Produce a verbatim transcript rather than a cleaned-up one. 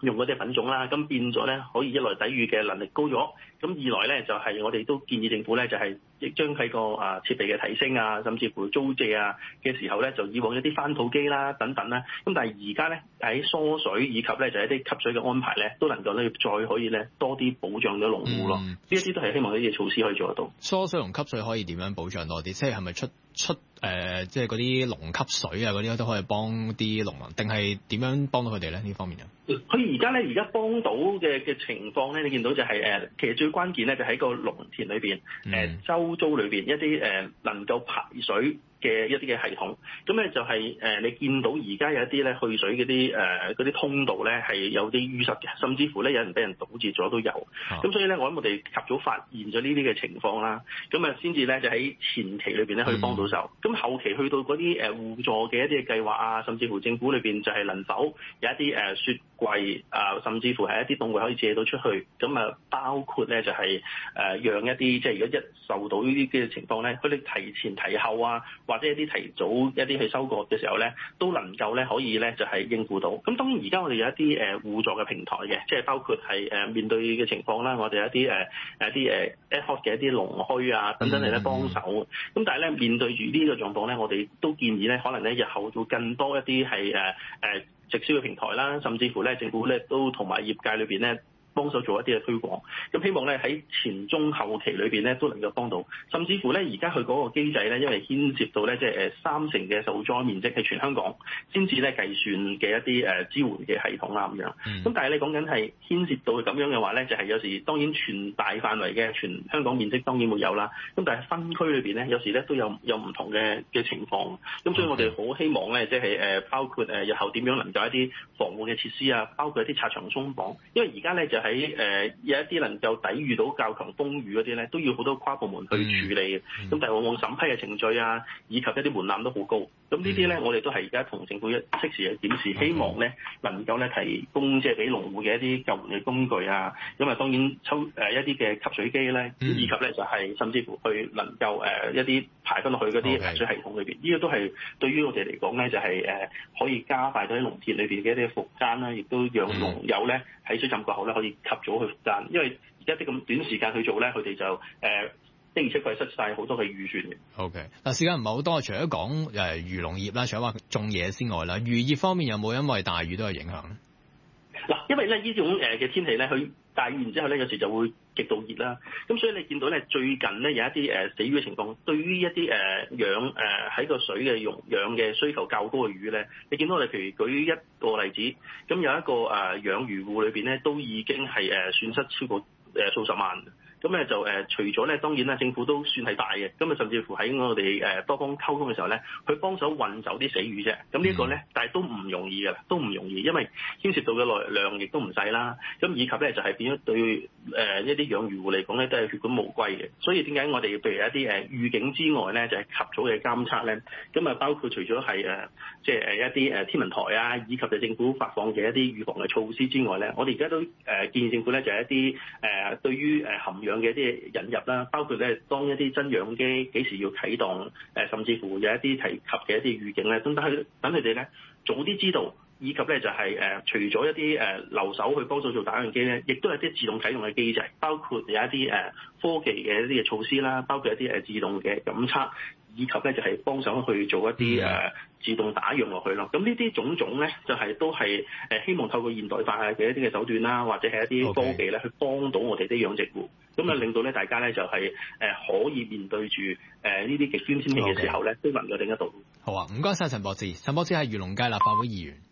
用嗰啲品種啦，咁變咗咧可以一來抵禦嘅能力高咗，咁二來咧就係、是、我哋都建議政府咧就係亦將喺個啊設備嘅提升啊，甚至乎租借啊嘅時候咧，就以往一啲翻土機啦等等啦，咁但係而家咧喺疏水以及咧就係、一啲吸水嘅安排咧，都能夠咧再可以咧多啲保障咗農戶咯。呢一啲都係希望呢啲措施可以做得到。 疏水同吸水可以點樣保障多啲？即係係咪出出誒、呃，即係嗰啲農吸水啊嗰啲都可以幫啲農民，定係點樣幫到佢哋咧？呢方面啊？ 佢而家咧，而家幫到嘅嘅情況咧，你見到就係、是、誒，其實最關鍵咧就喺個農田裏邊，誒、嗯、周遭裏邊一啲誒能夠排水嘅一啲嘅系統，咁咧就係誒你見到而家有一啲咧去水嗰啲誒嗰啲通道咧係有啲淤塞嘅，甚至乎咧有人俾人堵截咗都有。咁、啊、所以咧，我諗我哋及早發現咗呢啲嘅情況啦，咁啊先至咧就喺前期裏邊咧可以幫到手。咁、嗯、後期去到嗰啲誒互助嘅一啲嘅計劃啊，甚至乎政府裏邊就係能否有一啲誒雪櫃啊，甚至乎係一啲凍櫃可以借到出去。咁啊包括咧就係誒讓一啲即係如果一受到呢啲嘅情況咧，佢哋提前提後啊，或者一啲提早一啲去收割嘅時候咧，都能夠咧可以咧就係應付到。咁當然而家我哋有一啲誒互助嘅平台嘅，即係包括係誒面對嘅情況啦，我哋有一啲誒一啲誒 ad hoc 嘅一啲農墟啊等等嚟咧幫手。咁、嗯、但係咧面對住呢個狀況咧，我哋都建議咧可能咧日後會更多一啲係誒誒直銷嘅平台啦，甚至乎咧政府咧都同埋業界裏邊咧幫手做一啲嘅推廣，咁希望咧喺前中後期裏邊咧都能夠幫到，甚至乎咧而家佢嗰個機制咧，因為牽涉到咧即係誒三成嘅受災面積係全香港先至咧計算嘅一啲誒支援嘅系統啦咁樣。咁、嗯、但係你講緊係牽涉到咁樣嘅話咧，就係、是、有時當然全大範圍嘅全香港面積當然會有啦，咁但係分區裏邊咧有時咧都有有唔同嘅嘅情況，咁所以我哋好希望咧即係誒包括誒日後點樣能夠一啲防護嘅設施啊，包括一啲拆牆鬆綁，因為而家咧就喺誒、呃、有一啲能夠抵禦到較強風雨嗰啲咧，都要好多跨部門去處理嘅。咁、嗯嗯、但係往往審批嘅程序啊，以及一啲門檻都好高。咁呢啲咧，我哋都係而家同政府一適時嘅檢視，希望咧能夠咧提供即係俾農戶嘅一啲救援嘅工具啊。咁啊，當然抽誒、呃、一啲嘅吸水機咧，嗯、以及咧就係、是、甚至乎去能夠誒、呃、一啲排翻落去嗰啲排水系統裏邊。呢、okay. 個都係對於我哋嚟講咧，就係、是、誒、呃、可以加快到喺農田裏邊嘅一啲復耕啦，亦都讓農友咧喺水浸過後咧可以及早去復耕。因為而家啲咁短時間去做咧，佢哋就誒。呃的而且確係失曬好多嘅預算嘅。O K， 嗱時間唔係好多，除咗講誒漁農業啦，除咗話種嘢之外啦，漁業方面有冇因為大雨都有影響咧？ 嗱，因為咧呢種誒嘅天氣咧，佢大雨完之後咧，有時就會極度熱啦。咁所以你見到咧最近咧有一啲誒死魚嘅情況，對於一啲誒養誒喺個水嘅用養嘅需求較高嘅魚咧，你見到我哋譬如舉一個例子，咁有一個誒養魚戶裏邊咧，都已經係誒損失超過誒數十萬。咁咧就誒、呃，除咗咧，當然啦，政府都算係大嘅。咁啊，甚至乎喺我哋誒、呃、多方溝通嘅時候咧，佢幫手運走啲死魚啫。咁呢一個咧，但係都唔容易嘅，都唔容易，因為牽涉到嘅內量亦都唔細啦。咁以及咧，就係、是、變咗對誒、呃、一啲養魚戶嚟講咧，都係血本無歸嘅。所以點解我哋譬如一啲誒預警之外咧，就係、是、及早嘅監測咧。咁啊，包括除咗係誒即係誒一啲誒天文台啊，以及就政府發放嘅一啲預防嘅措施之外咧，我哋而家都誒、呃、建議政府咧，就係、是、一啲誒、呃、對於誒含氧嘅一啲引入啦，包括咧當一啲增氧機幾時要啟動，誒甚至乎有一啲提及嘅一啲預警咧，等等佢等佢哋咧早啲知道，以及咧就係、是、誒、呃、除咗一啲誒、呃、留守去幫手做打樣機咧，亦都有啲自動啟動嘅機制，包括有一啲誒、呃、科技嘅一啲嘅措施啦，包括一啲誒自動嘅檢測，以及咧就係、是、幫手去做一啲誒、呃、自動打樣落去咯。咁呢啲種種咧，就係、是、都係誒希望透過現代化嘅一啲嘅手段啦，或者係一啲科技咧，去幫到我哋啲養殖戶。咁啊，令到咧大家咧就係誒可以面對住誒呢啲極端天氣嘅時候咧，都能夠頂得到。 好啊，唔該晒陳博志。陳博志係漁農界立法會議員。